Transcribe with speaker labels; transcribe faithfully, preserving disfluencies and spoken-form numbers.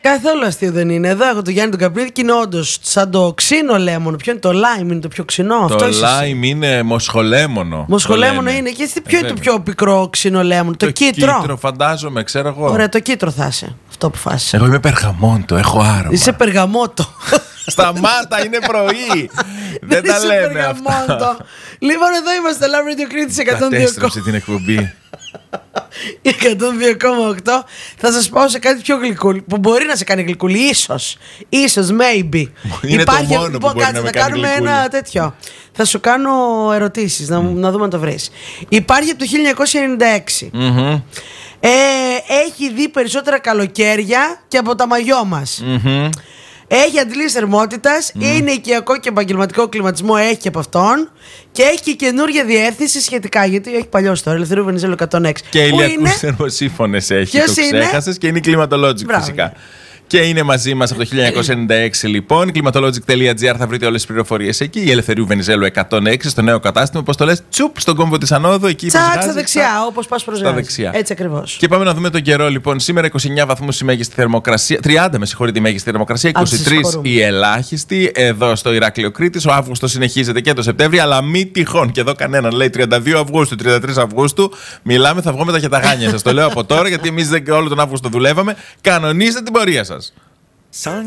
Speaker 1: Καθόλου αστείο δεν είναι. Εδώ έχω το Γιάννη τον Καπνίδη και είναι όντως σαν το ξύνο λέμονο. Ποιο είναι το lime, είναι το πιο ξινό.
Speaker 2: Το
Speaker 1: αυτό
Speaker 2: lime είναι μοσχολέμονο.
Speaker 1: Μοσχολέμονο είναι. Και εσύ, ποιο είναι το πιο πικρό ξινό λέμονο, το, το κίτρο.
Speaker 2: Κίτρο, φαντάζομαι, ξέρω εγώ.
Speaker 1: Ωραία, το κίτρο θα είσαι. Αυτό που φάσαι.
Speaker 2: Εγώ είμαι περγαμόντο, έχω άρωμα.
Speaker 1: Είσαι περγαμότο.
Speaker 2: Σταμάτα, είναι πρωί. Δεν τα λέμε αυτά.
Speaker 1: Λοιπόν, εδώ είμαστε, Love Radio Crete εκατόν δύο.
Speaker 2: Κατέστρεψε την εκπομπή.
Speaker 1: εκατόν δύο κόμμα οκτώ. Θα σας πάω σε κάτι πιο γλυκούλι που μπορεί να σε κάνει γλυκούλι. Ίσως, ίσως, maybe.
Speaker 2: Είναι
Speaker 1: Υπάρχει,
Speaker 2: το μόνο που μπορεί να με
Speaker 1: θα
Speaker 2: κάνει
Speaker 1: κάνουμε
Speaker 2: γλυκούλι.
Speaker 1: ένα τέτοιο. Θα σου κάνω ερωτήσεις, να, mm. να δούμε αν το βρεις. Υπάρχει από το χίλια εννιακόσια ενενήντα έξι.
Speaker 2: Mm-hmm.
Speaker 1: ε, Έχει δει περισσότερα καλοκαίρια και από τα μαγιό μας.
Speaker 2: Mm-hmm.
Speaker 1: Έχει αντλήσει θερμότητας, mm. είναι οικιακό και επαγγελματικό κλιματισμό, έχει και από αυτόν. Και έχει και καινούργια διεύθυνση σχετικά. Γιατί έχει παλιό τώρα, Ελευθερίου Βενιζέλου εκατόν έξι.
Speaker 2: Και ηλιακούς θερμοσύφωνες έχει.
Speaker 1: Ποιος
Speaker 2: το
Speaker 1: είναι?
Speaker 2: ξέχασες και είναι η Climatologic φυσικά. Και είναι μαζί μας από το χίλια εννιακόσια ενενήντα έξι λοιπόν. climatologic τελεία gr θα βρείτε όλες τις πληροφορίες εκεί. Η Ελευθερίου Βενιζέλου εκατόν έξι στο νέο κατάστημα. Πώς το λες, τσουπ στον κόμβο της Ανόδου. Εκεί
Speaker 1: τσακ στα δεξιά, όπως πας προς
Speaker 2: δεξιά.
Speaker 1: Έτσι ακριβώς.
Speaker 2: Και πάμε να δούμε τον καιρό λοιπόν. Σήμερα είκοσι εννέα βαθμούς η μέγιστη θερμοκρασία. τριάντα με συγχωρείτε η μέγιστη θερμοκρασία. είκοσι τρεις η ελάχιστη. Εδώ στο Ηράκλειο Κρήτης. Ο Αύγουστος συνεχίζεται και το Σεπτέμβριο. Αλλά μη τυχόν. Και εδώ κανέναν λέει τριάντα δύο Αυγούστου, τριάντα τρεις Αυγούστου. Μιλάμε, θα βγούμε τα χεταγάνια σας. Το λέω από τώρα γιατί εμείς όλο τον Αύγουστο δουλεύαμε. Κανονίστε την πορεία σας.